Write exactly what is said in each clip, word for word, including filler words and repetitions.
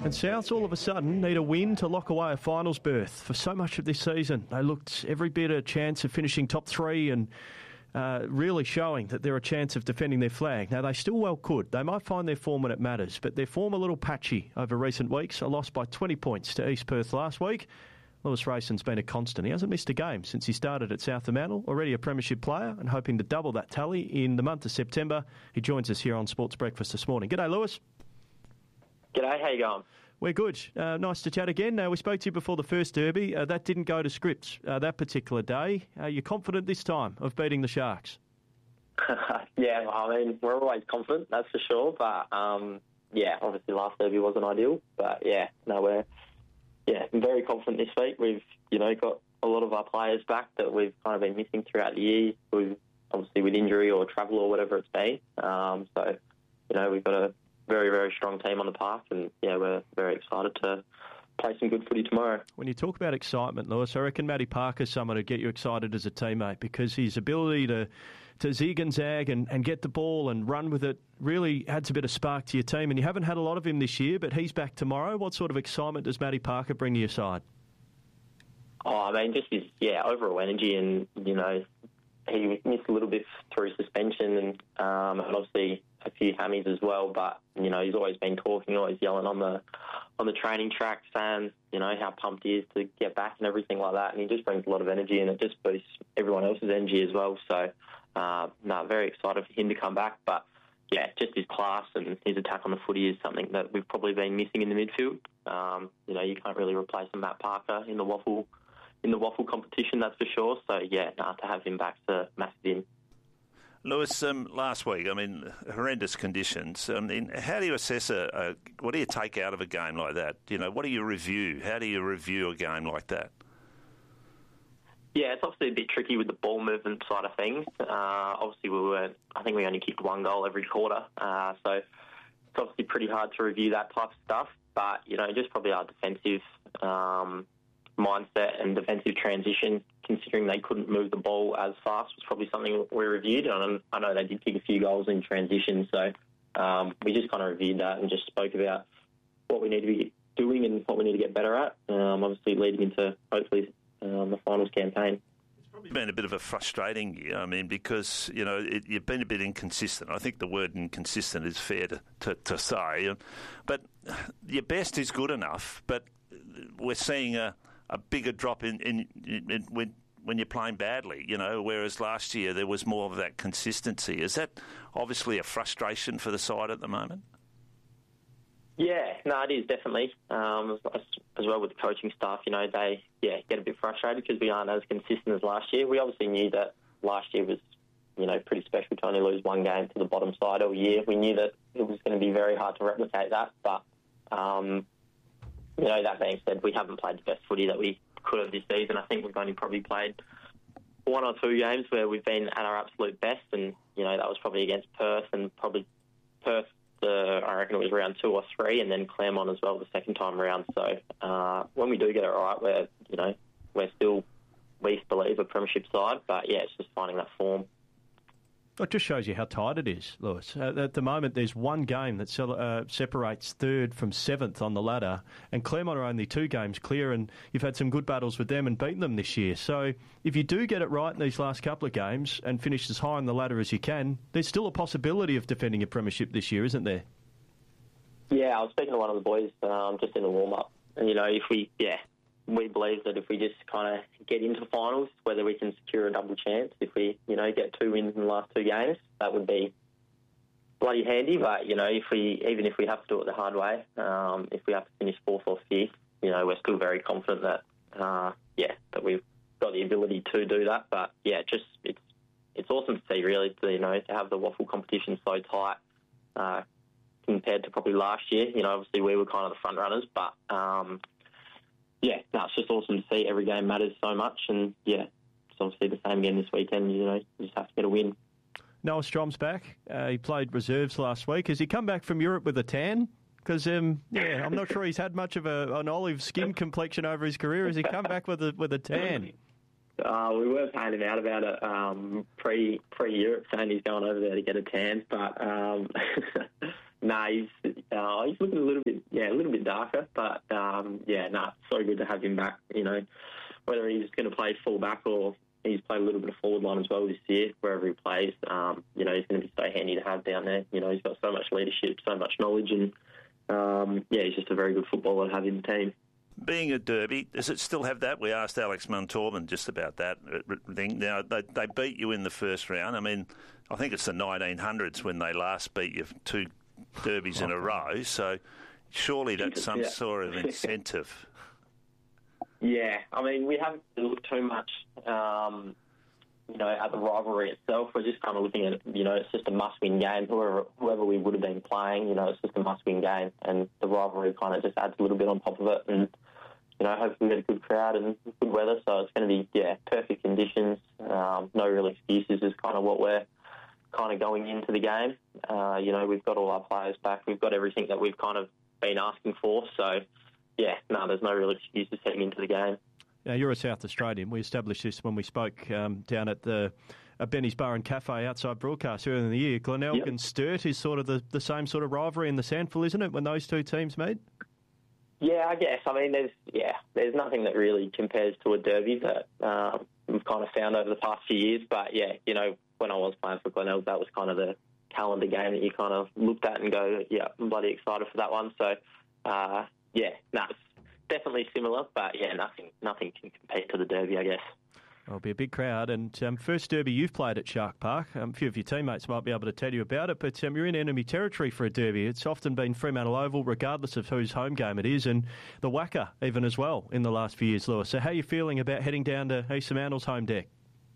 And Souths all of a sudden need a win to lock away a finals berth. For so much of this season, they looked every bit a chance of finishing top three and uh, really showing that they're a chance of defending their flag. Now, they still well could. They might find their form when it matters, but their form a little patchy over recent weeks. A loss by twenty points to East Perth last week. Lewis Rayson's been a constant. He hasn't missed a game since he started at South Fremantle, already a premiership player and hoping to double that tally in the month of September. He joins us here on Sports Breakfast this morning. G'day, Lewis. G'day, how you going? We're good. Uh, nice to chat again. Uh, we spoke to you before the first derby. Uh, that didn't go to script uh, that particular day. Are you confident this time of beating the Sharks? Yeah, I mean, we're always confident, that's for sure. But, um, yeah, obviously last derby wasn't ideal. But, yeah, no, we're yeah, very confident this week. We've, you know, got a lot of our players back that we've kind of been missing throughout the year, we've, obviously with injury or travel or whatever it's been. Um, so, you know, we've got a very, very strong team on the park, and yeah, we're very excited to play some good footy tomorrow. When you talk about excitement, Lewis, I reckon Matty Parker's someone to get you excited as a teammate, because his ability to, to zig and zag and, and get the ball and run with it really adds a bit of spark to your team, and you haven't had a lot of him this year, but he's back tomorrow. What sort of excitement does Matty Parker bring to your side? Oh, I mean, just his, yeah, overall energy, and, you know, he missed a little bit through suspension and, um, and obviously a few hammies as well, but, you know, he's always been talking, always yelling on the on the training track, fans, you know, how pumped he is to get back and everything like that, and he just brings a lot of energy, and it just boosts everyone else's energy as well. So, uh, no, very excited for him to come back, but, yeah, just his class and his attack on the footy is something that we've probably been missing in the midfield. Um, you know, you can't really replace a Matt Parker in the waffle in the waffle competition, that's for sure. So, yeah, nah, to have him back's a massive in. Lewis, um, last week, I mean, horrendous conditions. I mean, how do you assess a, a, what do you take out of a game like that? You know, what do you review? How do you review a game like that? Yeah, it's obviously a bit tricky with the ball movement side of things. Uh, obviously, we were, I think we only kicked one goal every quarter. Uh, so it's obviously pretty hard to review that type of stuff. But, you know, just probably our defensive um, mindset and defensive transition, considering they couldn't move the ball as fast, was probably something we reviewed. And I know they did kick a few goals in transition, so um, we just kind of reviewed that and just spoke about what we need to be doing and what we need to get better at, um, obviously leading into, hopefully, um, the finals campaign. It's probably been a bit of a frustrating year, I mean, because, you know, it, you've been a bit inconsistent. I think the word inconsistent is fair to, to, to say. But your best is good enough, but we're seeing a a bigger drop in, in, in, in when when you're playing badly, you know, whereas last year there was more of that consistency. Is that obviously a frustration for the side at the moment? Yeah, no, it is definitely. Um, as, as well with the coaching staff, you know, they yeah get a bit frustrated because we aren't as consistent as last year. We obviously knew that last year was, you know, pretty special to only lose one game to the bottom side all year. We knew that it was going to be very hard to replicate that, but um, you know, that being said, we haven't played the best footy that we could have this season. I think we've only probably played one or two games where we've been at our absolute best, and, you know, that was probably against Perth, and probably Perth, uh, I reckon it was round two or three, and then Claremont as well the second time round. So uh, when we do get it right, we're, you know, we're still, we believe, a premiership side, but, yeah, it's just finding that form. It just shows you how tight it is, Lewis. Uh, at the moment, there's one game that uh, separates third from seventh on the ladder, and Claremont are only two games clear, and you've had some good battles with them and beaten them this year. So if you do get it right in these last couple of games and finish as high on the ladder as you can, there's still a possibility of defending a premiership this year, isn't there? Yeah, I was speaking to one of the boys um, just in the warm-up, and, you know, if we, yeah, we believe that if we just kind of get into finals, whether we can secure a double chance, if we, you know, get two wins in the last two games, that would be bloody handy. But, you know, if we, even if we have to do it the hard way, um, if we have to finish fourth or fifth, you know, we're still very confident that, uh, yeah, that we've got the ability to do that. But, yeah, just, it's, it's awesome to see, really, to, you know, to have the waffle competition so tight, uh, compared to probably last year. You know, obviously we were kind of the front runners, but, um, yeah, no, it's just awesome to see. Every game matters so much, and yeah, it's obviously the same again this weekend. You know, you just have to get a win. Noah Strom's back. Uh, he played reserves last week. Has he come back from Europe with a tan? Because um, yeah, I'm not sure he's had much of a, an olive skin complexion over his career. Has he come back with a with a tan? Uh, we were paying him out about it um, pre pre Europe, saying he's going over there to get a tan. But um, nah, he's uh, he's looking a little bit, yeah, a little bit darker. But um, yeah, nah, so good to have him back. You know, whether he's going to play full back or he's played a little bit of forward line as well this year, wherever he plays. Um, you know, he's going to be so handy to have down there. You know, he's got so much leadership, so much knowledge, and um, yeah, he's just a very good footballer to have in the team. Being a derby, does it still have that? We asked Alex Muntorban just about that thing. Now, they, they beat you in the first round. I mean, I think it's the nineteen hundreds when they last beat you two derbies in a row. So surely that's some yeah. sort of incentive. Yeah, I mean, we haven't looked too much, um, you know, at the rivalry itself. We're just kind of looking at, you know, it's just a must-win game. Whoever, whoever we would have been playing, you know, it's just a must-win game. And the rivalry kind of just adds a little bit on top of it. And, you know, hopefully we get a good crowd and good weather. So it's going to be, yeah, perfect conditions. Um, no real excuses is kind of what we're kind of going into the game. Uh, you know, we've got all our players back. We've got everything that we've kind of been asking for. So, yeah, no, there's no real excuses heading into the game. Now, you're a South Australian. We established this when we spoke um, down at the at Benny's Bar and Cafe outside broadcast earlier in the year. Glenelg yep. and Sturt is sort of the, the same sort of rivalry in the Sandful, isn't it, when those two teams meet? Yeah, I guess. I mean, there's yeah, there's nothing that really compares to a derby that um, we've kind of found over the past few years. But, yeah, you know, when I was playing for Glenelg, that was kind of the calendar game that you kind of looked at and go, yeah, I'm bloody excited for that one. So, uh, yeah, no, it's definitely similar, but yeah, nothing nothing can compete to the derby, I guess. It'll be a big crowd. And um, first derby you've played at Shark Park. Um, a few of your teammates might be able to tell you about it, but um, you're in enemy territory for a derby. It's often been Fremantle Oval, regardless of whose home game it is, and the W A C A even as well in the last few years, Lewis. So how are you feeling about heading down to East Fremantle's home deck?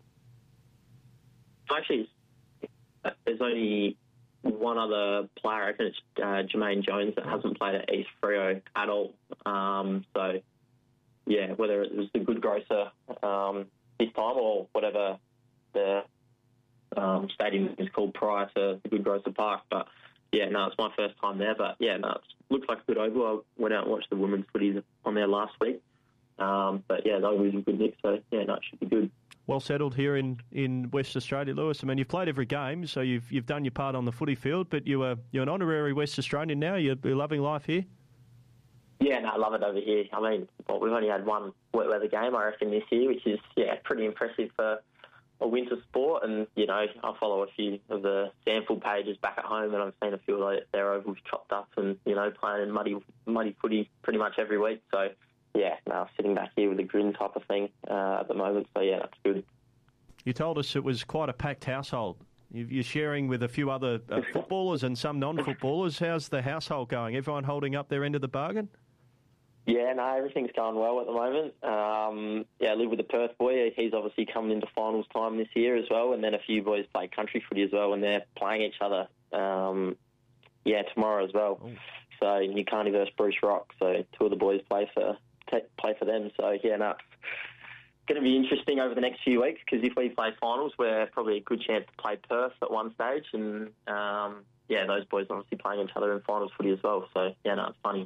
Actually, there's only one other player, I reckon it's uh, Jermaine Jones, that hasn't played at East Freo at all. Um, so, yeah, whether it was the Good Grocer um, this time or whatever the um, stadium is called prior to the Good Grocer Park. But, yeah, no, it's my first time there. But, yeah, no, it looks like a good oval. I went out and watched the women's footies on there last week. Um, but, yeah, the oval was a good mix. So, yeah, no, it should be good. Well settled here in, in West Australia, Lewis. I mean, you've played every game, so you've you've done your part on the footy field, but you are, you're an honorary West Australian now. You're, you're loving life here? Yeah, no, I love it over here. I mean, well, we've only had one wet weather game, I reckon, this year, which is, yeah, pretty impressive for a winter sport. And, you know, I follow a few of the Sandful pages back at home, and I've seen a few of their ovals chopped up and, you know, playing in muddy, muddy footy pretty much every week. So, yeah, no, sitting back here with a grin type of thing uh, at the moment. So, yeah, that's good. You told us it was quite a packed household. You're sharing with a few other uh, footballers and some non-footballers. How's the household going? Everyone holding up their end of the bargain? Yeah, no, everything's going well at the moment. Um, yeah, I live with a Perth boy. He's obviously coming into finals time this year as well. And then a few boys play country footy as well, and they're playing each other, um, yeah, tomorrow as well. Oh. So New Carney versus Bruce Rock. So two of the boys play for t- play for them. So, yeah, no, it's going to be interesting over the next few weeks, because if we play finals, we're probably a good chance to play Perth at one stage. And, um, yeah, those boys obviously playing each other in finals footy as well. So, yeah, no, it's funny.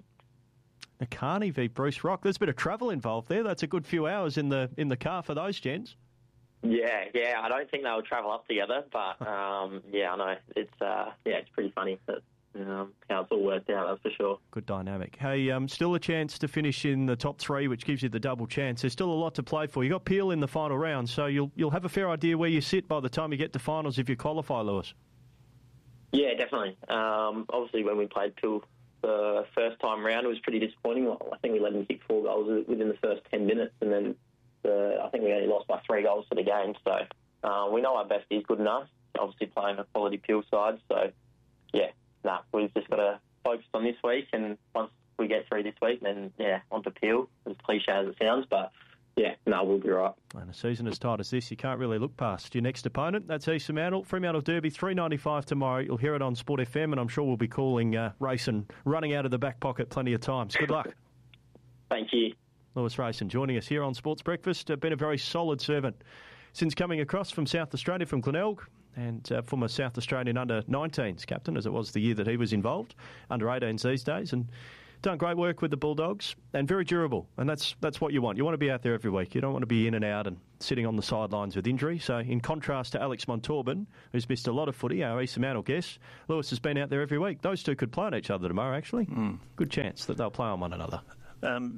Carney v Bruce Rock. There's a bit of travel involved there. That's a good few hours in the in the car for those gents. Yeah, yeah. I don't think they'll travel up together, but um, yeah, I know it's uh, yeah, it's pretty funny that, um, how it's all worked out. That's for sure. Good dynamic. Hey, um, still a chance to finish in the top three, which gives you the double chance. There's still a lot to play for. You got Peel in the final round, so you'll you'll have a fair idea where you sit by the time you get to finals if you qualify, Lewis. Yeah, definitely. Um, obviously, when we played Peel the first time round, it was pretty disappointing. I think we let them kick four goals within the first ten minutes, and then the, I think we only lost by three goals to the game. So uh, we know our best is good enough. Obviously playing a quality Peel side. So yeah, nah, we've just got to focus on this week, and once we get through this week, then yeah, on to Peel. As cliche as it sounds, but yeah, no, we'll be right. And a season as tight as this, you can't really look past your next opponent. That's East Fremantle. Fremantle Derby, three ninety-five tomorrow. You'll hear it on Sport F M, and I'm sure we'll be calling uh, Rayson running out of the back pocket plenty of times. Good luck. Thank you. Lewis Rayson joining us here on Sports Breakfast. Uh, been a very solid servant since coming across from South Australia, from Glenelg, and uh, former South Australian under nineteens captain, as it was the year that he was involved, under eighteens these days, and done great work with the Bulldogs and very durable, and that's that's what you want. You want to be out there every week. You don't want to be in and out and sitting on the sidelines with injury. So in contrast to Alex Montalban, who's missed a lot of footy, our East Mantle guest, Lewis has been out there every week. Those two could play on each other tomorrow, actually. Mm. Good chance that they'll play on one another. Um,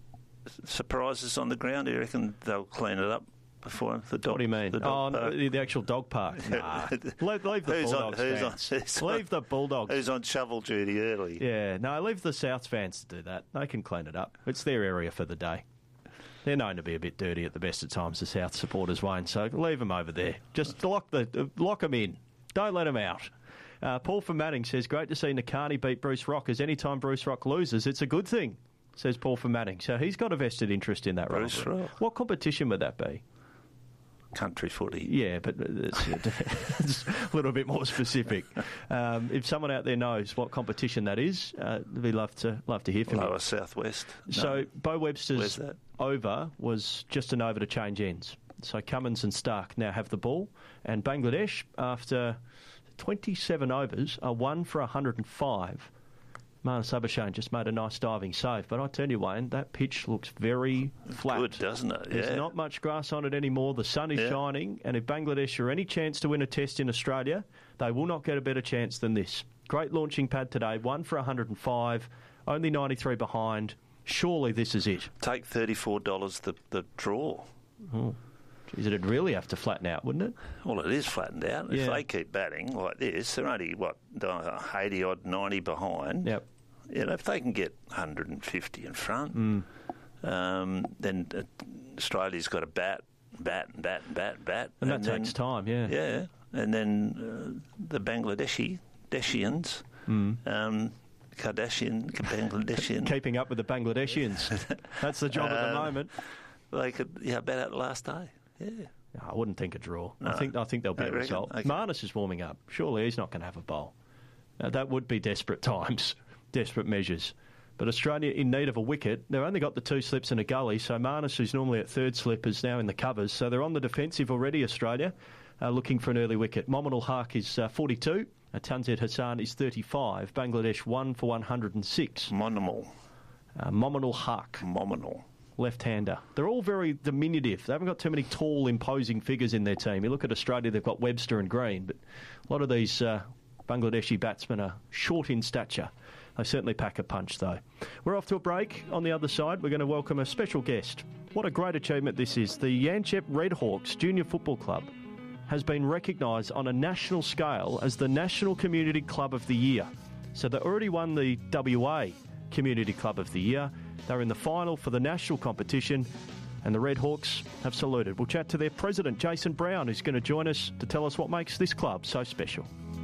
surprises on the ground, do you reckon they'll clean it up before the dog? What do you mean? The dog oh, no, the actual dog park. Nah. leave, leave the who's Bulldogs on, who's fans. On, who's leave on, the Bulldogs. Who's on shovel duty early? Yeah, no, leave the South fans to do that. They can clean it up. It's their area for the day. They're known to be a bit dirty at the best of times, the South supporters, Wayne, so leave them over there. Just lock the uh, lock them in. Don't let them out. Uh, Paul from Manning says, great to see Nakani beat Bruce Rock, as any time Bruce Rock loses, it's a good thing, says Paul from Manning. So he's got a vested interest in that. Bruce rivalry. Rock. What competition would that be? Country footy. Yeah, but it's, it's a little bit more specific. Um, if someone out there knows what competition that is, uh, we'd love to love to hear from Lower you. Southwest. No. So Bo Webster's over was just an over to change ends. So Cummins and Stark now have the ball, and Bangladesh, after twenty-seven overs, are one for one hundred five. Marnus Abhishane just made a nice diving save. But I tell you, Wayne, that pitch looks very flat. Good, doesn't it? There's yeah. not much grass on it anymore. The sun is yeah. shining. And if Bangladesh are any chance to win a test in Australia, they will not get a better chance than this. Great launching pad today. One for one hundred five. Only ninety-three behind. Surely this is it. Take thirty-four dollars the, the draw. Oh. Geez, it'd really have to flatten out, wouldn't it? Well, it is flattened out. Yeah. If they keep batting like this, they're only, what, eighty-odd, ninety behind. Yep. You know, if they can get one hundred fifty in front, mm. um, then uh, Australia's got to bat, bat, and bat, and bat, bat. And, and that then, takes time, yeah. Yeah. And then uh, the Bangladeshi, Deshians, mm. um, Kardashian, Bangladeshian. Keeping up with the Bangladeshians. That's the job um, at the moment. They could, yeah, bat out last day. Yeah. I wouldn't think a draw. No. I think I think there'll be I a reckon. result. Okay. Marnus is warming up. Surely he's not going to have a bowl. Now, that would be desperate times, desperate measures. But Australia in need of a wicket. They've only got the two slips and a gully, so Marnus, who's normally at third slip, is now in the covers. So they're on the defensive already, Australia, uh, looking for an early wicket. Mominul Haq is uh, forty-two. Uh, Tanzid Hassan is thirty-five. Bangladesh one for one hundred six. Mominul. Uh, Mominul Haq. Mominul. Left-hander. They're all very diminutive. They haven't got too many tall, imposing figures in their team. You look at Australia, they've got Webster and Green, but a lot of these uh, Bangladeshi batsmen are short in stature. They certainly pack a punch, though. We're off to a break. On the other side, we're going to welcome a special guest. What a great achievement this is. The Yanchep Redhawks Junior Football Club has been recognised on a national scale as the National Community Club of the Year. So they already won the W A Community Club of the Year. They're in the final for the national competition, and the Redhawks have saluted. We'll chat to their president, Jason Brown, who's going to join us to tell us what makes this club so special.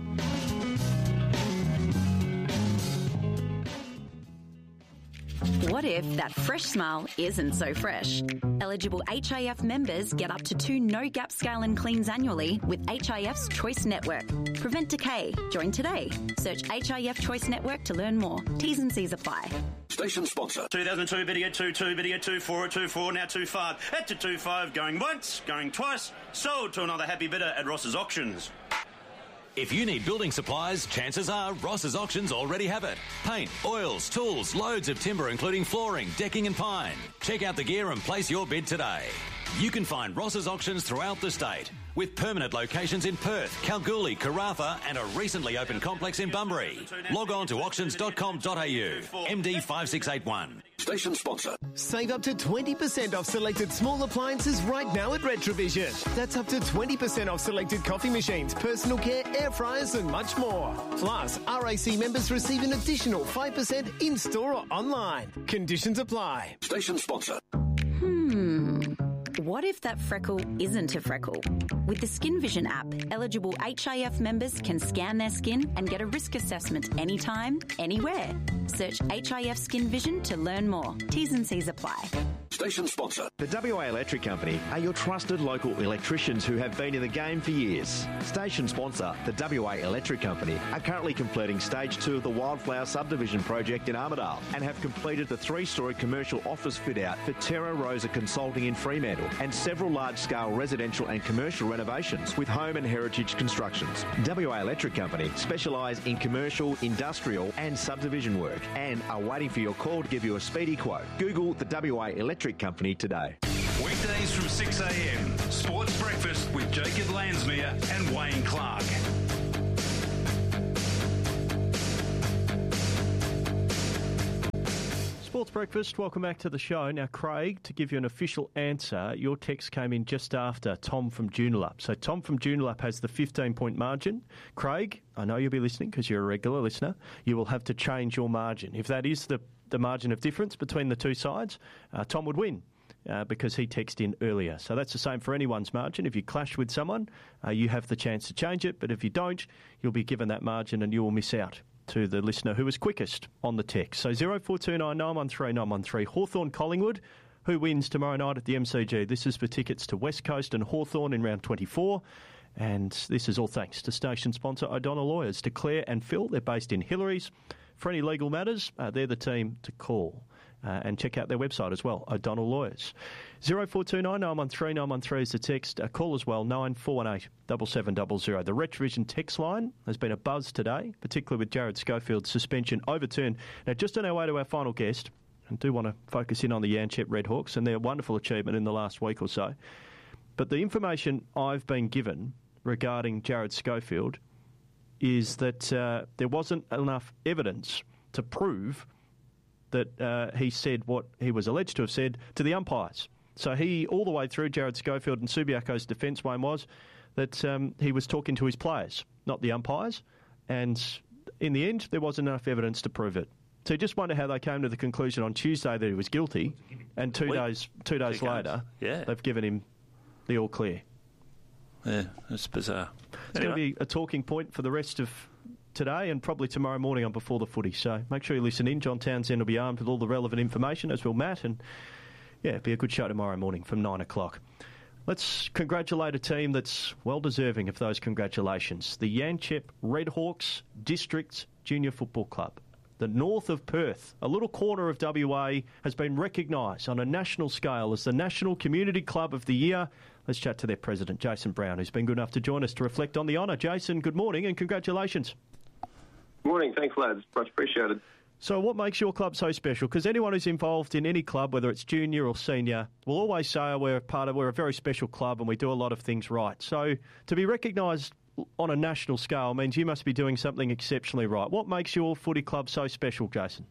What if that fresh smile isn't so fresh? Eligible H I F members get up to two no-gap scale and cleans annually with H I F's Choice Network. Prevent decay. Join today. Search H I F Choice Network to learn more. T's and C's apply. Station sponsor. two thousand two, video two two, video two four, two four, now two five. At to two five, going once, going twice. Sold to another happy bidder at Ross's Auctions. If you need building supplies, chances are Ross's Auctions already have it. Paint, oils, tools, loads of timber including flooring, decking and pine. Check out the gear and place your bid today. You can find Ross's Auctions throughout the state, with permanent locations in Perth, Kalgoorlie, Karratha and a recently opened complex in Bunbury. Log on to auctions dot com dot a u. M D five six eight one. Station sponsor. Save up to twenty percent off selected small appliances right now at Retrovision. That's up to twenty percent off selected coffee machines, personal care, air fryers and much more. Plus, R A C members receive an additional five percent in-store or online. Conditions apply. Station sponsor. Hmm. What if that freckle isn't a freckle? With the Skin Vision app, eligible H I F members can scan their skin and get a risk assessment anytime, anywhere. Search H I F Skin Vision to learn more. T's and C's apply. Station sponsor. The W A Electric Company are your trusted local electricians who have been in the game for years. Station sponsor, the W A Electric Company, are currently completing stage two of the Wildflower Subdivision project in Armidale and have completed the three-storey commercial office fit-out for Terra Rosa Consulting in Fremantle and several large-scale residential and commercial renovations with home and heritage constructions. W A Electric Company specialise in commercial, industrial and subdivision work and are waiting for your call to give you a speedy quote. Google the W A Electric Company today. Weekdays from six a m, Sports Breakfast with Jacob Lansmere and Wayne Clark. Sports Breakfast, welcome back to the show. Now, Craig, to give you an official answer, your text came in just after Tom from Joondalup. So Tom from Joondalup has the fifteen-point margin. Craig, I know you'll be listening because you're a regular listener. You will have to change your margin. If that is the, the margin of difference between the two sides, uh, Tom would win. Uh, because he texted in earlier. So that's the same for anyone's margin. If you clash with someone, uh, you have the chance to change it. But if you don't, you'll be given that margin and you will miss out to the listener who was quickest on the text. So zero four two nine nine one three nine one three. Hawthorn Collingwood, who wins tomorrow night at the M C G? This is for tickets to West Coast and Hawthorn in round twenty-four. And this is all thanks to station sponsor O'Donnell Lawyers. To Claire and Phil, they're based in Hillary's. For any legal matters, uh, they're the team to call. Uh, and check out their website as well, O'Donnell Lawyers. zero four two nine nine one three nine one three is the text. A call as well, nine four one eight seven seven zero zero. The Retrovision text line has been a buzz today, particularly with Jared Schofield's suspension overturned. Now, just on our way to our final guest, and do want to focus in on the Yanchep Redhawks and their wonderful achievement in the last week or so. But the information I've been given regarding Jared Schofield is that uh, there wasn't enough evidence to prove that uh, he said what he was alleged to have said to the umpires. So he, all the way through, Jared Schofield and Subiaco's defence, Wayne, was that um, he was talking to his players, not the umpires. And in the end, there wasn't enough evidence to prove it. So you just wonder how they came to the conclusion on Tuesday that he was guilty, and two Week. days two days Two later, yeah. they've given him the all clear. Yeah, it's bizarre. It's anyway. going to be a talking point for the rest of today and probably tomorrow morning on Before the Footy. So make sure you listen in. John Townsend will be armed with all the relevant information, as will Matt. And, yeah, it'll be a good show tomorrow morning from nine o'clock. Let's congratulate a team that's well deserving of those congratulations. The Yanchep Redhawks District Junior Football Club. The north of Perth, a little corner of W A, has been recognised on a national scale as the National Community Club of the Year. Let's chat to their president, Jason Brown, who's been good enough to join us to reflect on the honour. Jason, good morning and congratulations. Morning. Thanks, lads. Much appreciated. So what makes your club so special? Because anyone who's involved in any club, whether it's junior or senior, will always say we're a part of, we're a very special club and we do a lot of things right. So to be recognised on a national scale means you must be doing something exceptionally right. What makes your footy club so special, Jason?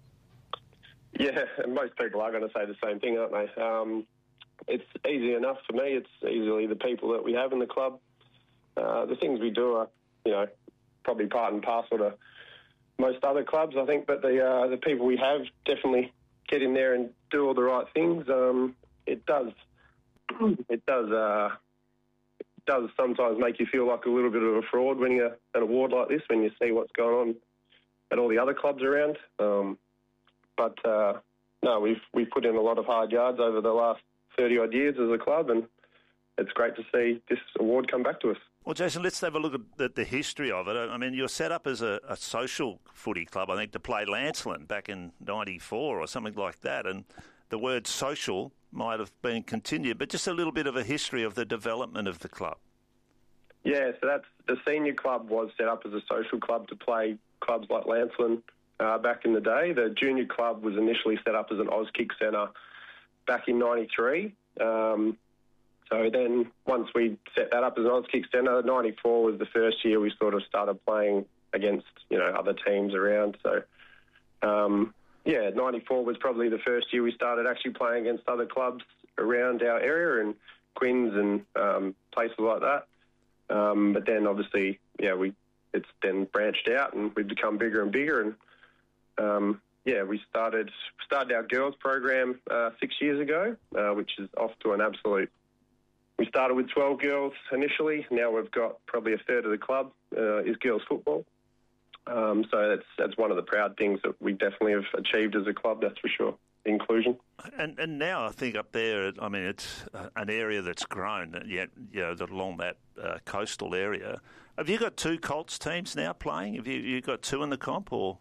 Yeah, and most people are going to say the same thing, aren't they? Um, it's easy enough for me. It's easily the people that we have in the club. Uh, the things we do are, you know, probably part and parcel to most other clubs, I think, but the uh, the people we have definitely get in there and do all the right things. Um, it does, it does, uh, it does sometimes make you feel like a little bit of a fraud winning a, an award like this when you see what's going on at all the other clubs around. Um, but uh, no, we've we've put in a lot of hard yards over the last thirty odd years as a club, and it's great to see this award come back to us. Well, Jason, let's have a look at the, the history of it. I mean, you're set up as a, a social footy club, I think, to play Lancelin back in ninety-four or something like that, and the word social might have been continued, but just a little bit of a history of the development of the club. Yeah, so that's the senior club was set up as a social club to play clubs like Lancelin uh, back in the day. The junior club was initially set up as an Auskick centre back in ninety-three. Um, So then once we set that up as an Auskick centre, ninety-four was the first year we sort of started playing against, you know, other teams around. So, um, yeah, ninety-four was probably the first year we started actually playing against other clubs around our area and Quinns and um, places like that. Um, but then obviously, yeah, we it's then branched out and we've become bigger and bigger. And, um, yeah, we started started our girls program uh, six years ago, uh, which is off to an absolute... We started with twelve girls initially. Now we've got probably a third of the club uh, is girls football. Um, so that's that's one of the proud things that we definitely have achieved as a club, that's for sure, inclusion. And and now I think up there, I mean, it's an area that's grown, yet you know, along that uh, coastal area. Have you got two Colts teams now playing? Have you you got two in the comp, or?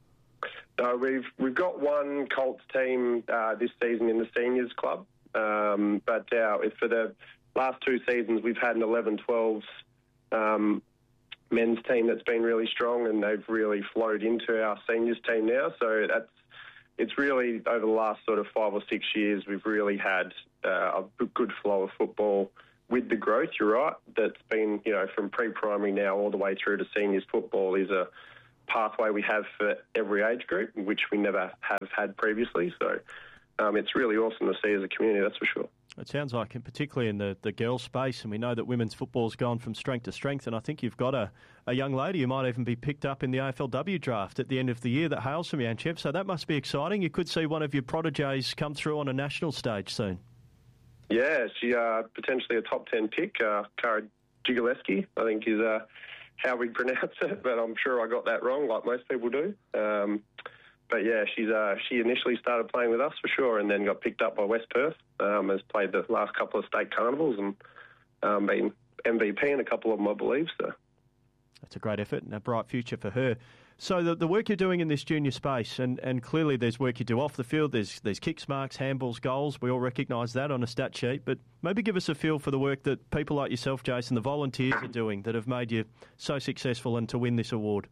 No, we've we've got one Colts team uh, this season in the seniors club, um, but uh, for the last two seasons we've had an eleven twelves um, men's team that's been really strong, and they've really flowed into our seniors team now. So that's it's really over the last sort of five or six years we've really had uh, a good flow of football with the growth. You're right. That's been, you know, from pre-primary now all the way through to seniors football is a pathway we have for every age group, which we never have had previously. So um, it's really awesome to see as a community, that's for sure. It sounds like, and particularly in the, the girls' space, and we know that women's football's gone from strength to strength, and I think you've got a, a young lady who might even be picked up in the A F L W draft at the end of the year that hails from Yanchep, so that must be exciting. You could see one of your prodigies come through on a national stage soon. Yeah, she uh, potentially a top ten pick, uh, Cara Jigaleski, I think is uh, how we pronounce it, but I'm sure I got that wrong, like most people do. Um, But yeah, she's uh, she initially started playing with us for sure, and then got picked up by West Perth. Um, has played the last couple of state carnivals and um, been M V P in a couple of them, I believe. So that's a great effort and a bright future for her. So the the work you're doing in this junior space, and, and clearly there's work you do off the field. There's there's kicks, marks, handballs, goals. We all recognise that on a stat sheet. But maybe give us a feel for the work that people like yourself, Jason, the volunteers are doing that have made you so successful and to win this award.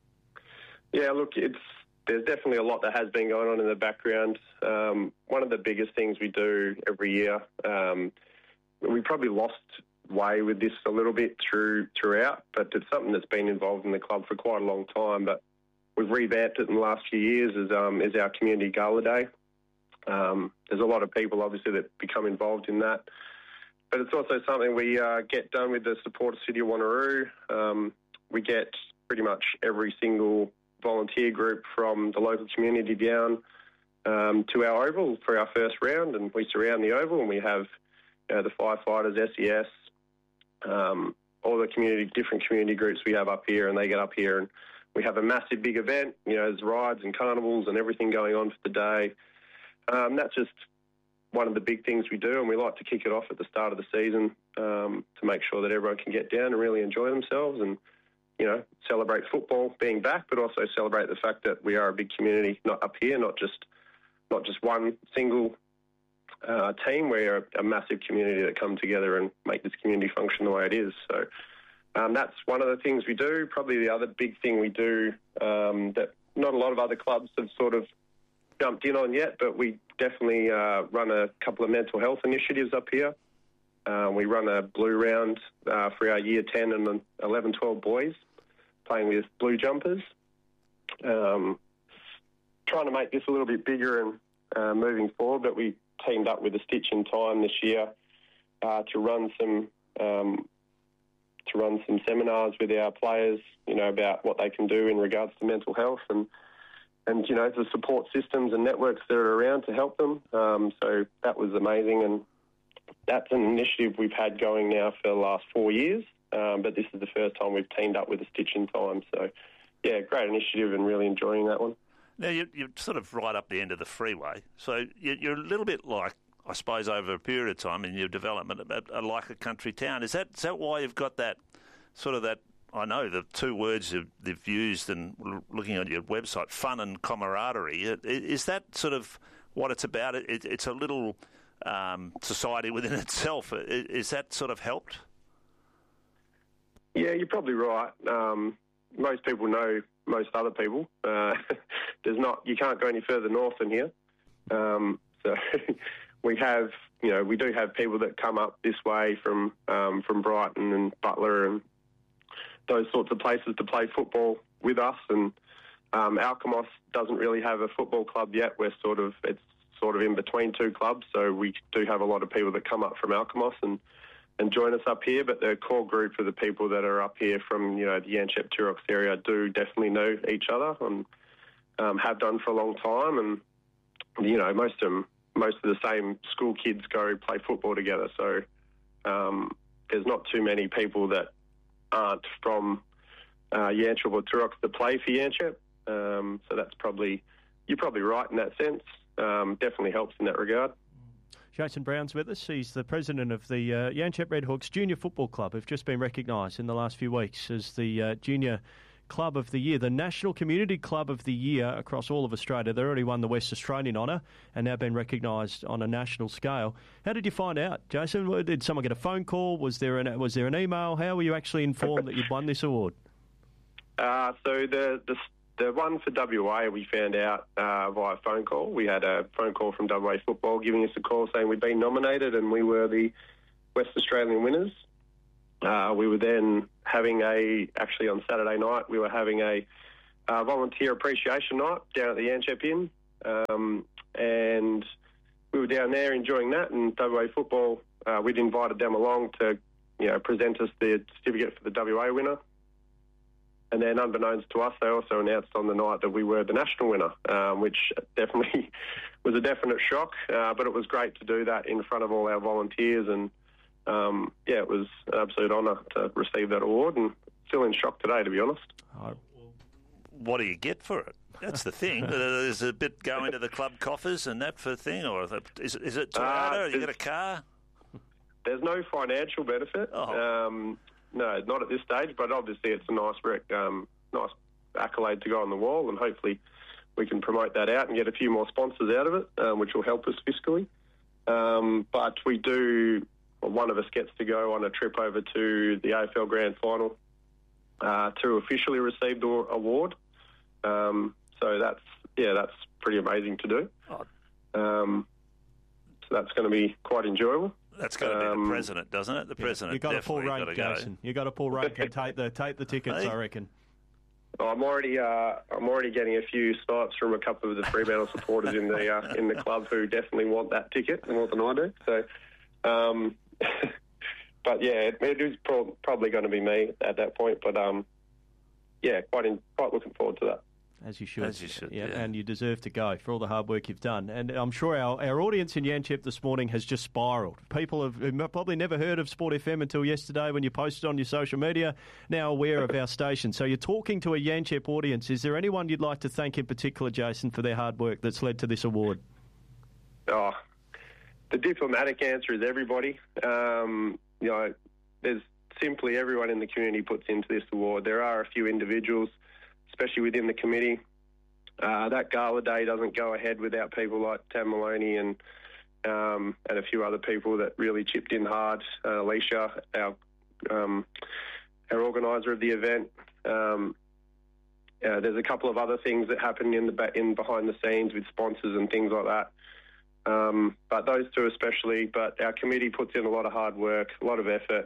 Yeah, look, it's. There's definitely a lot that has been going on in the background. Um, one of the biggest things we do every year, um, we probably lost way with this a little bit through throughout, but it's something that's been involved in the club for quite a long time. But we've revamped it in the last few years as, um, as our Community Gala Day. Um, there's a lot of people, obviously, that become involved in that. But it's also something we uh, get done with the support of City of Wanneroo. Um, we get pretty much every single volunteer group from the local community down um, to our oval for our first round, and we surround the oval, and we have you know, the firefighters, S E S, um, all the community, different community groups we have up here, and they get up here, and we have a massive big event. You know, there's rides and carnivals and everything going on for the day. Um, that's just one of the big things we do, and we like to kick it off at the start of the season um, to make sure that everyone can get down and really enjoy themselves and you know, celebrate football being back, but also celebrate the fact that we are a big community, not up here, not just not just one single uh, team. We're a, a massive community that come together and make this community function the way it is. So um, that's one of the things we do. Probably the other big thing we do um, that not a lot of other clubs have sort of jumped in on yet, but we definitely uh, run a couple of mental health initiatives up here. Uh, we run a blue round uh, for our year ten and eleven twelve boys, playing with blue jumpers. Um, trying to make this a little bit bigger and uh, moving forward, but we teamed up with the Stitch in Time this year uh, to run some um, to run some seminars with our players, you know, about what they can do in regards to mental health and and you know the support systems and networks that are around to help them. Um, so that was amazing, and that's an initiative we've had going now for the last four years, um, but this is the first time we've teamed up with a Stitch in Time. So, yeah, great initiative and really enjoying that one. Now, you're, you're sort of right up the end of the freeway, so you're a little bit like, I suppose, over a period of time in your development, like a country town. Is that is that why you've got that sort of that, I know the two words they've used and looking at your website, fun and camaraderie. Is that sort of what it's about? It, it's a little... Um, society within itself. Is that sort of helped? Yeah, you're probably right. Um, most people know most other people. Uh, there's not. You can't go any further north than here. Um, so we have, you know, we do have people that come up this way from um, from Brighton and Butler and those sorts of places to play football with us. And um, Alkimos doesn't really have a football club yet. We're sort of it's. sort of in between two clubs, so we do have a lot of people that come up from Alkimos and, and join us up here, but the core group of the people that are up here from, you know, the Yanchep Turox area do definitely know each other and um, have done for a long time, and, you know, most of them, most of the same school kids go play football together, so um, there's not too many people that aren't from uh, Yanchep or Turock to play for Yanchep. Um, so that's probably, you're probably right in that sense. Um, definitely helps in that regard. Jason Brown's with us. He's the president of the uh, Yanchep Redhawks Junior Football Club, who've just been recognised in the last few weeks as the uh, Junior Club of the Year, the National Community Club of the Year across all of Australia. They already won the West Australian honour and now been recognised on a national scale. How did you find out, Jason? Did someone get a phone call? Was there an, was there an email? How were you actually informed that you'd won this award? Uh, so the, the the one for W A we found out uh, via phone call. We had a phone call from W A Football giving us a call saying we'd been nominated and we were the West Australian winners. Uh, we were then having a, actually on Saturday night, we were having a uh, volunteer appreciation night down at the Yanchep Inn. Um, and we were down there enjoying that, and W A Football, uh, we'd invited them along to, you know, present us the certificate for the W A winner. And then, unbeknownst to us, they also announced on the night that we were the national winner, um, which definitely was a definite shock. Uh, but it was great to do that in front of all our volunteers, and um, yeah, it was an absolute honour to receive that award. And still in shock today, to be honest. Oh. What do you get for it? That's the thing. There's a bit going to the club coffers and that for thing, or is it, is it Toyota? Uh, you get a car? There's no financial benefit. Oh. Um, No, not at this stage, but obviously it's a nice rec, um, nice accolade to go on the wall, and hopefully we can promote that out and get a few more sponsors out of it, um, which will help us fiscally. Um, but we do, well, one of us gets to go on a trip over to the A F L Grand Final uh, to officially receive the award. Um, so that's, yeah, that's pretty amazing to do. Um, so that's going to be quite enjoyable. That's got to be um, the president, doesn't it? The yeah, president. You got to pull rank, go. Jason. You got to pull rank and take the take the tickets. Hey. I reckon. I'm already uh, I'm already getting a few snipes from a couple of the Fremantle supporters in the uh, in the club who definitely want that ticket more than I do. So, um, but yeah, it, it is pro- probably going to be me at that point. But um, yeah, quite in, quite looking forward to that. As you should. As you should, yeah, yeah. And you deserve to go for all the hard work you've done. And I'm sure our, our audience in Yanchep this morning has just spiralled. People have, have probably never heard of Sport F M until yesterday when you posted on your social media, now aware of our station. So you're talking to a Yanchep audience. Is there anyone you'd like to thank in particular, Jason, for their hard work that's led to this award? Oh, the diplomatic answer is everybody. Um, you know, there's simply everyone in the community puts into this award. There are a few individuals, especially within the committee. Uh, that gala day doesn't go ahead without people like Tam Maloney and um, and a few other people that really chipped in hard. Uh, Alicia, our um, our organiser of the event. Um, uh, there's a couple of other things that happen in the in behind the scenes with sponsors and things like that. Um, but those two especially. But our committee puts in a lot of hard work, a lot of effort.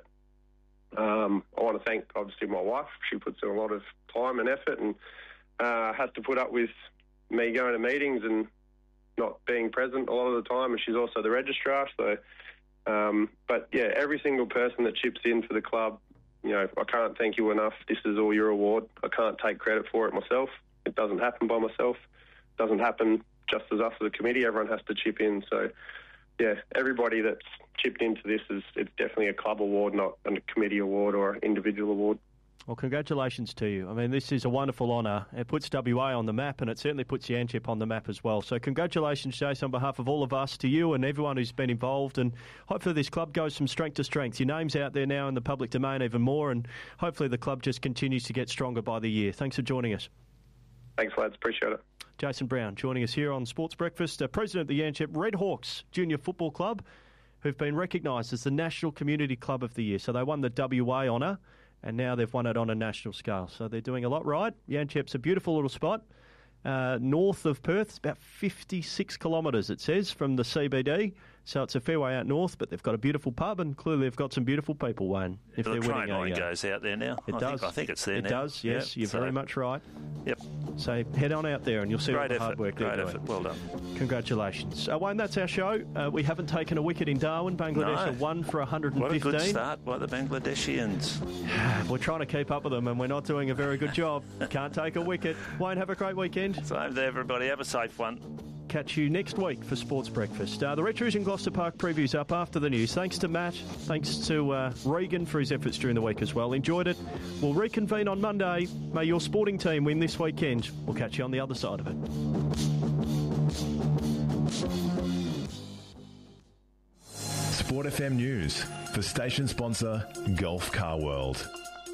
Um, I want to thank, obviously, my wife. She puts in a lot of time and effort and uh, has to put up with me going to meetings and not being present a lot of the time, and she's also the registrar. So, um, but, yeah, every single person that chips in for the club, you know, I can't thank you enough. This is all your award. I can't take credit for it myself. It doesn't happen by myself. It doesn't happen just as us as a committee. Everyone has to chip in. So, yeah, everybody that's chipped into this is it's definitely a club award, not a committee award or an individual award. Well, congratulations to you. I mean, this is a wonderful honour. It puts W A on the map, and it certainly puts Yanchep on the map as well. So congratulations, Jason, on behalf of all of us, to you and everyone who's been involved. And hopefully this club goes from strength to strength. Your name's out there now in the public domain even more, and hopefully the club just continues to get stronger by the year. Thanks for joining us. Thanks, lads. Appreciate it. Jason Brown joining us here on Sports Breakfast, uh, President of the Yanchep Redhawks Junior Football Club, who've been recognised as the National Community Club of the Year. So they won the W A honour, and now they've won it on a national scale. So they're doing a lot right. Yanchep's a beautiful little spot. Uh, north of Perth, it's about fifty-six kilometres, it says, from the C B D. So it's a fair way out north, but they've got a beautiful pub, and clearly they've got some beautiful people, Wayne. If the they're train winning line a, goes out there now. It I does. Think, I think it's there it now. It does, yes. Yep. You're so, very much right. Yep. So head on out there and you'll see Great all the effort. hard work they're Great doing. effort. Well done. Congratulations. Uh, Wayne, that's our show. Uh, we haven't taken a wicket in Darwin. Bangladesh No. are one for one hundred fifteen. What a good start by the Bangladeshians. We're trying to keep up with them, and we're not doing a very good job. Can't take a wicket. Wayne, have a great weekend. Same there, everybody. Have a safe one. catch you next week for Sports Breakfast. Uh, the Retrovision Gloucester Park preview's up after the news. Thanks to Matt. Thanks to uh, Regan for his efforts during the week as well. Enjoyed it. We'll reconvene on Monday. May your sporting team win this weekend. We'll catch you on the other side of it. Sport F M News for station sponsor Gulf Car World.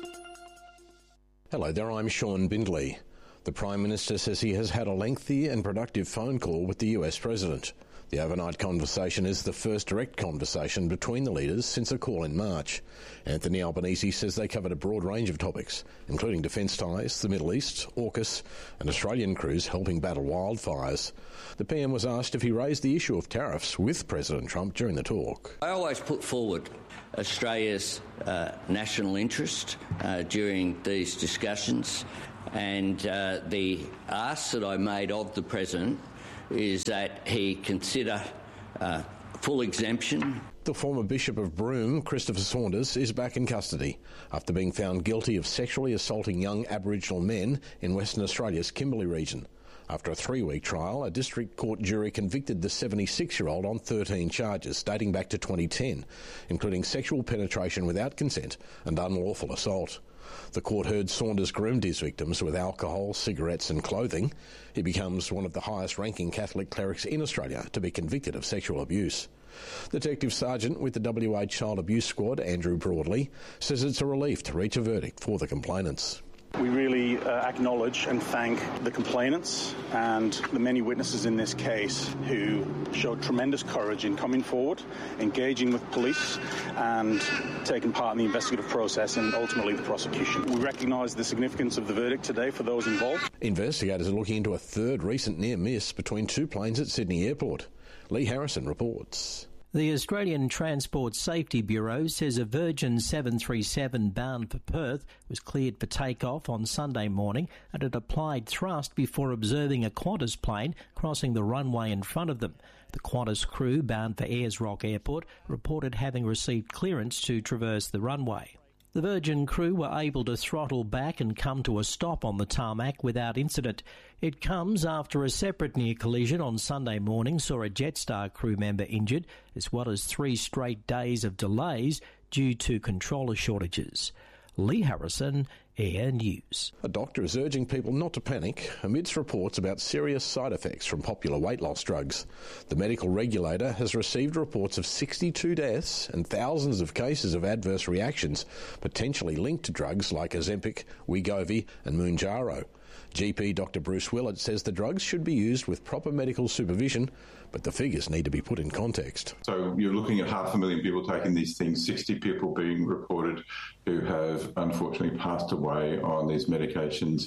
Hello there, I'm Sean Bindley. The Prime Minister says he has had a lengthy and productive phone call with the U S President. The overnight conversation is the first direct conversation between the leaders since a call in March. Anthony Albanese says they covered a broad range of topics, including defence ties, the Middle East, AUKUS and Australian crews helping battle wildfires. The P M was asked if he raised the issue of tariffs with President Trump during the talk. I always put forward Australia's uh, national interest uh, during these discussions, and uh, the ask that I made of the President is that he consider uh, full exemption. The former Bishop of Broome, Christopher Saunders, is back in custody after being found guilty of sexually assaulting young Aboriginal men in Western Australia's Kimberley region. After a three-week trial, a district court jury convicted the seventy-six-year-old on thirteen charges dating back to twenty ten, including sexual penetration without consent and unlawful assault. The court heard Saunders groomed his victims with alcohol, cigarettes and clothing. He becomes one of the highest-ranking Catholic clerics in Australia to be convicted of sexual abuse. Detective Sergeant with the W A Child Abuse Squad, Andrew Broadley, says it's a relief to reach a verdict for the complainants. We really uh, acknowledge and thank the complainants and the many witnesses in this case who showed tremendous courage in coming forward, engaging with police and taking part in the investigative process and ultimately the prosecution. We recognise the significance of the verdict today for those involved. Investigators are looking into a third recent near miss between two planes at Sydney Airport. Lee Harrison reports. The Australian Transport Safety Bureau says a Virgin seven thirty-seven bound for Perth was cleared for takeoff on Sunday morning and it applied thrust before observing a Qantas plane crossing the runway in front of them. The Qantas crew bound for Ayers Rock Airport reported having received clearance to traverse the runway. The Virgin crew were able to throttle back and come to a stop on the tarmac without incident. It comes after a separate near collision on Sunday morning saw a Jetstar crew member injured, as well as three straight days of delays due to controller shortages. Lee Harrison, Air News. A doctor is urging people not to panic amidst reports about serious side effects from popular weight loss drugs. The medical regulator has received reports of sixty-two deaths and thousands of cases of adverse reactions potentially linked to drugs like Ozempic, Wegovy and Mounjaro. G P Doctor Bruce Willett says the drugs should be used with proper medical supervision, but the figures need to be put in context. So you're looking at half a million people taking these things, sixty people being reported who have unfortunately passed away on these medications,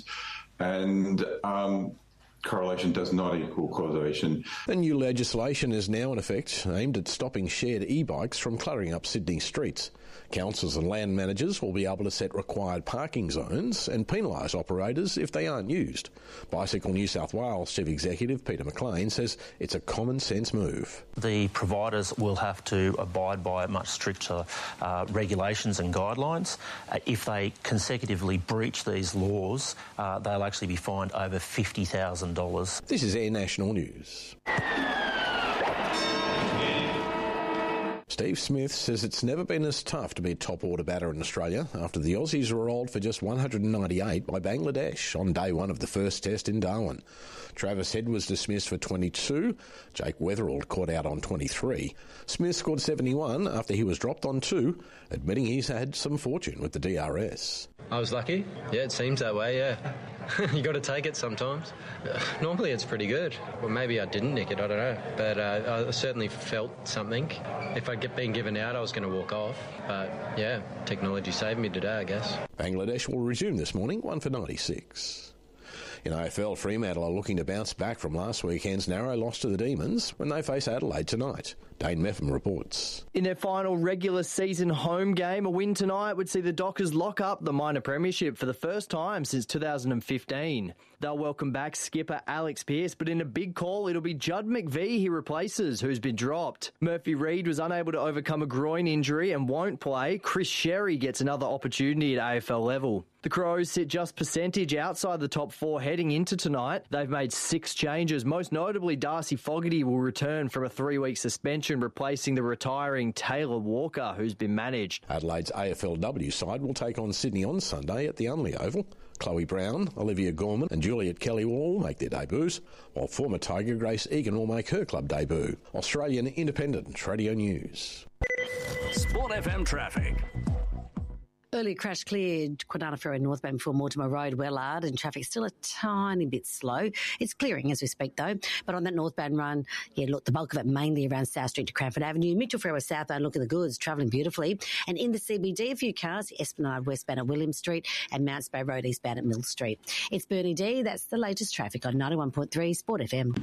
and um, correlation does not equal causation. The new legislation is now in effect aimed at stopping shared e-bikes from cluttering up Sydney streets. Councils and land managers will be able to set required parking zones and penalise operators if they aren't used. Bicycle New South Wales Chief Executive Peter McLean says it's a common sense move. The providers will have to abide by much stricter uh, regulations and guidelines. Uh, if they consecutively breach these laws, uh, they'll actually be fined over fifty thousand dollars. This is Air National News. Steve Smith says it's never been as tough to be a top-order batter in Australia after the Aussies were rolled for just one hundred ninety-eight by Bangladesh on day one of the first test in Darwin. Travis Head was dismissed for twenty-two. Jake Weatherald caught out on twenty-three. Smith scored seventy-one after he was dropped on two, admitting he's had some fortune with the D R S. I was lucky. Yeah, it seems that way, yeah. You got to take it sometimes. Normally it's pretty good. Well, maybe I didn't nick it, I don't know. But uh, I certainly felt something. If I'd been given out, I was going to walk off. But, yeah, technology saved me today, I guess. Bangladesh will resume this morning, one for ninety-six. In A F L, Fremantle are looking to bounce back from last weekend's narrow loss to the Demons when they face Adelaide tonight. Dane Meffam reports. In their final regular season home game, a win tonight would see the Dockers lock up the minor premiership for the first time since two thousand fifteen. They'll welcome back skipper Alex Pearce, but in a big call, it'll be Judd McVie he replaces, who's been dropped. Murphy Reid was unable to overcome a groin injury and won't play. Chris Sherry gets another opportunity at A F L level. The Crows sit just percentage outside the top four heading into tonight. They've made six changes. Most notably, Darcy Fogarty will return from a three-week suspension, replacing the retiring Taylor Walker, who's been managed. Adelaide's A F L W side will take on Sydney on Sunday at the Unley Oval. Chloe Brown, Olivia Gorman and Juliet Kelly will all make their debuts, while former Tiger Grace Egan will make her club debut. Australian Independent Radio News. Sport F M traffic. Early crash cleared Quinana Ferry northbound for Mortimer Road, Wellard, and traffic still a tiny bit slow. It's clearing as we speak, though. But on that northbound run, yeah, look, the bulk of it mainly around South Street to Cranford Avenue. Mitchell Ferry southbound, look at the goods, travelling beautifully. And in the C B D, a few cars, Esplanade westbound at William Street and Mount Spey Road eastbound at Mill Street. It's Bernie D. That's the latest traffic on ninety-one point three Sport F M.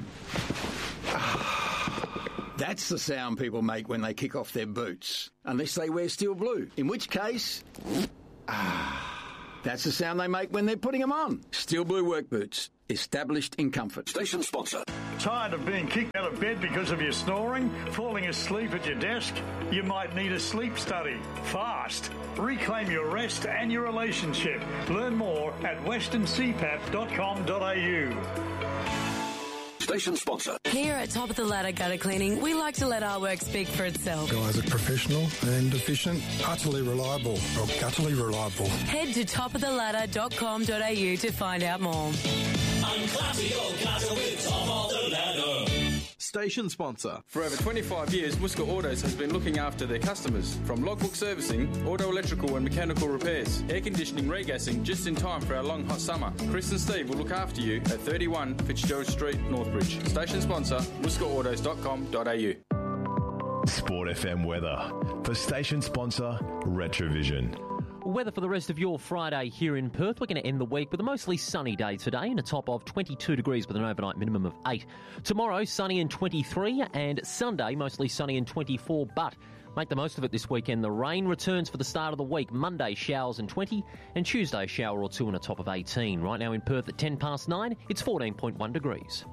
That's the sound people make when they kick off their boots, unless they wear steel blue, in which case, ah, that's the sound they make when they're putting them on. Steel blue work boots, established in comfort. Station sponsor. Tired of being kicked out of bed because of your snoring, falling asleep at your desk? You might need a sleep study. Fast. Reclaim your rest and your relationship. Learn more at western c p a p dot com dot a u. Station sponsor. Here at Top of the Ladder Gutter Cleaning, we like to let our work speak for itself. Guys are professional and efficient, utterly reliable, or gutterly reliable. Head to top of the ladder dot com dot a u to find out more. Unclassy old gutter with Top of the Ladder. Station sponsor. For over twenty-five years, Worcester Autos has been looking after their customers. From logbook servicing, auto electrical and mechanical repairs, air conditioning, regassing, just in time for our long hot summer. Chris and Steve will look after you at thirty-one Fitzgerald Street, Northbridge. Station sponsor, worcester autos dot com dot a u. Sport F M weather. For station sponsor, Retrovision. Weather for the rest of your Friday here in Perth. We're going to end the week with a mostly sunny day today and a top of twenty-two degrees with an overnight minimum of eight. Tomorrow, sunny and twenty-three, and Sunday, mostly sunny and twenty-four, but make the most of it this weekend. The rain returns for the start of the week. Monday, showers and twenty, and Tuesday, a shower or two and a top of eighteen. Right now in Perth at ten past nine, it's fourteen point one degrees.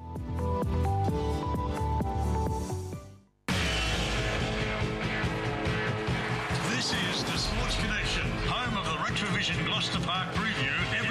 This is the Sports Connection, home of the Retrovision Gloucester Park preview every